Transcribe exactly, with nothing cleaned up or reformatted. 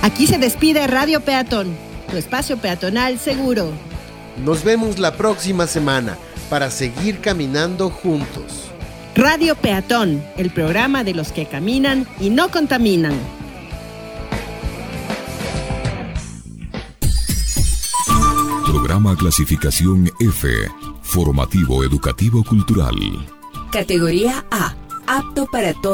Aquí se despide Radio Peatón, tu espacio peatonal seguro. Nos vemos la próxima semana para seguir caminando juntos. Radio Peatón, el programa de los que caminan y no contaminan. Programa clasificación F, formativo educativo cultural. Categoría A, apto para todos.